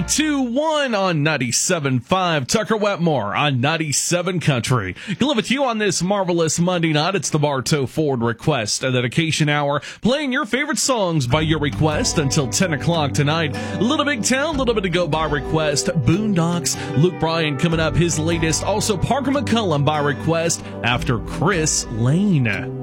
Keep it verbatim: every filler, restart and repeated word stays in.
two, one on ninety-seven point five. Tucker Wetmore on ninety-seven Country. Good luck with you on this marvelous Monday night. It's the Bartow Ford Request, a dedication hour, playing your favorite songs by your request until ten o'clock tonight. Little Big Town, little bit to go by request. Boondocks, Luke Bryan coming up, his latest. Also Parker McCullum by request after Chris Lane.